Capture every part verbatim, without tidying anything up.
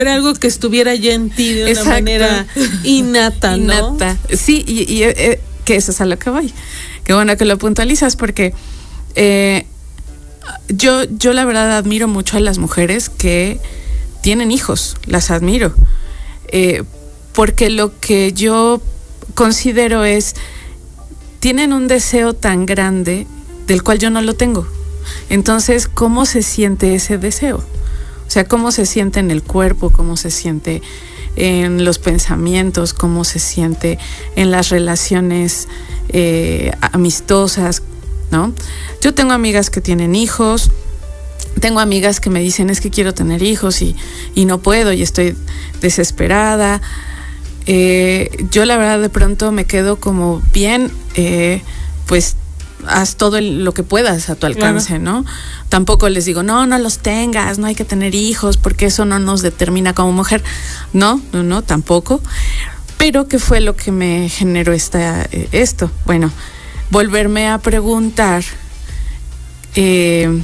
Era algo que estuviera ya en ti de una Exacto. manera innata, ¿no? Innata. Sí, y, y eh, que eso es a lo que voy. Qué bueno que lo puntualizas, porque eh, yo, yo la verdad admiro mucho a las mujeres que tienen hijos, las admiro. Eh, porque lo que yo considero es, tienen un deseo tan grande del cual yo no lo tengo. Entonces, ¿cómo se siente ese deseo? O sea, ¿cómo se siente en el cuerpo? ¿Cómo se siente en los pensamientos? ¿Cómo se siente en las relaciones eh, amistosas? ¿No? Yo tengo amigas que tienen hijos, tengo amigas que me dicen, es que quiero tener hijos y, y no puedo y estoy desesperada. Eh, yo la verdad de pronto me quedo como bien, eh, pues haz todo el, lo que puedas a tu alcance, claro. ¿no? Tampoco les digo, no, no los tengas, no hay que tener hijos, porque eso no nos determina como mujer. No, no, no, tampoco. Pero ¿qué fue lo que me generó esta, eh, esto? Bueno, volverme a preguntar eh,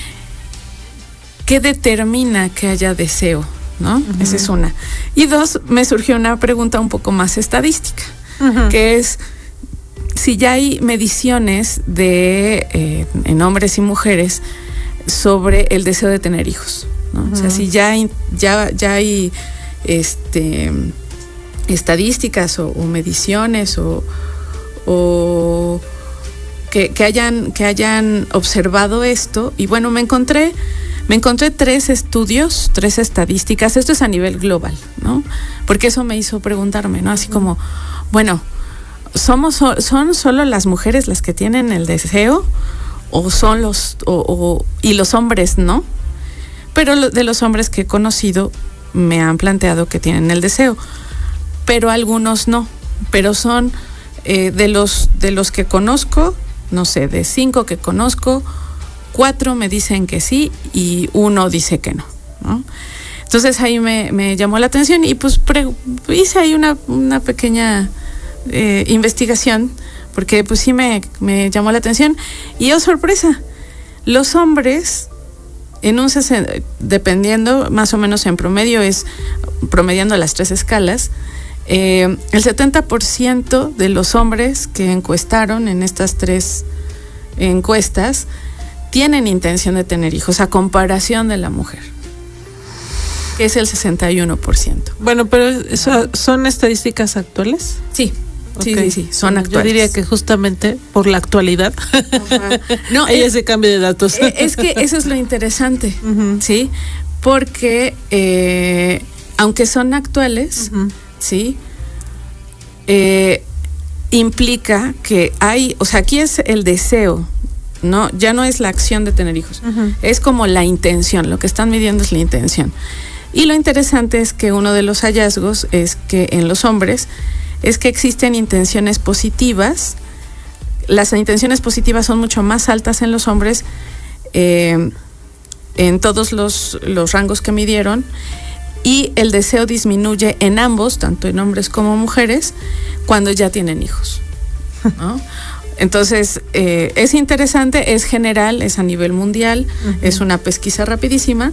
¿qué determina que haya deseo? ¿No? Uh-huh. Esa es una. Y dos, me surgió una pregunta un poco más estadística, uh-huh. que es si ya hay mediciones de eh, en hombres y mujeres sobre el deseo de tener hijos, ¿no? Uh-huh. O sea, si ya hay, ya, ya hay este estadísticas o, o mediciones o, o que, que hayan que hayan observado esto. Y bueno, me encontré me encontré tres estudios, tres estadísticas. Esto es a nivel global, ¿no? Porque eso me hizo preguntarme, ¿no? Así como, bueno, ¿Somos, ¿son solo las mujeres las que tienen el deseo? ¿O son los, o, o, y los hombres no? Pero lo, de los hombres que he conocido me han planteado que tienen el deseo, pero algunos no. Pero son eh, de los, de los que conozco, no sé, de cinco que conozco, cuatro me dicen que sí y uno dice que no, ¿no? Entonces ahí me, me llamó la atención y pues pre, hice ahí una, una pequeña Eh, investigación, porque pues sí me, me llamó la atención y oh sorpresa, los hombres en un sesenta, dependiendo más o menos en promedio, es promediando las tres escalas, eh, el setenta por ciento de los hombres que encuestaron en estas tres encuestas tienen intención de tener hijos, a comparación de la mujer, que es el sesenta y uno por ciento. Bueno, pero eso, ¿son estadísticas actuales? Sí. Sí, okay. sí, sí, son actuales. Yo diría que justamente por la actualidad no, hay ese cambio de datos. Es que eso es lo interesante, uh-huh. ¿sí? Porque eh, aunque son actuales, uh-huh. ¿sí? Eh, implica que hay, o sea, aquí es el deseo, ¿no? Ya no es la acción de tener hijos, uh-huh. es como la intención, lo que están midiendo es la intención. Y lo interesante es que uno de los hallazgos es que en los hombres es que existen intenciones positivas. Las intenciones positivas son mucho más altas en los hombres, eh, en todos los, los rangos que midieron, y el deseo disminuye en ambos, tanto en hombres como mujeres, cuando ya tienen hijos, ¿no? Entonces, eh, es interesante, es general, es a nivel mundial, uh-huh. es una pesquisa rapidísima,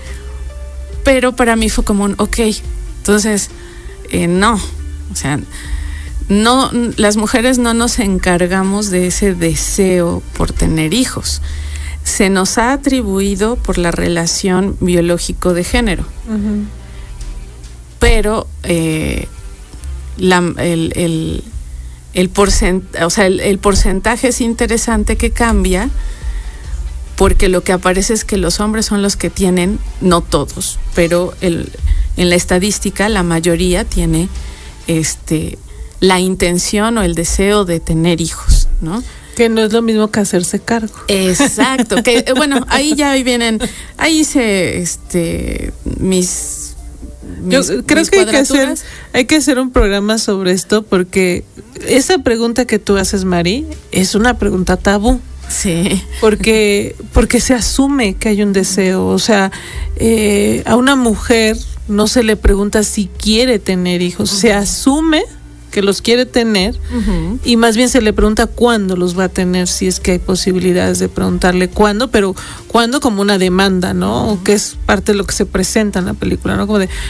pero para mí fue como un, ok, entonces, eh, no, o sea, no, las mujeres no nos encargamos de ese deseo por tener hijos. Se nos ha atribuido por la relación biológico de género. Uh-huh. Pero eh, la, el, el, el, porcent, o sea, el, el porcentaje es interesante que cambia, porque lo que aparece es que los hombres son los que tienen, no todos, pero el, en la estadística la mayoría tiene este la intención o el deseo de tener hijos, ¿no? Que no es lo mismo que hacerse cargo. Exacto, que bueno, ahí ya vienen, ahí hice este mis, mis Yo creo mis que hay que hacer hay que hacer un programa sobre esto, porque esa pregunta que tú haces, Mari, es una pregunta tabú. Sí. Porque porque se asume que hay un deseo, o sea, eh, a una mujer no se le pregunta si quiere tener hijos, uh-huh. se asume que los quiere tener, uh-huh. y más bien se le pregunta cuándo los va a tener, si es que hay posibilidades de preguntarle cuándo, pero cuándo como una demanda, ¿no? Uh-huh. Que es parte de lo que se presenta en la película, ¿no? Como de,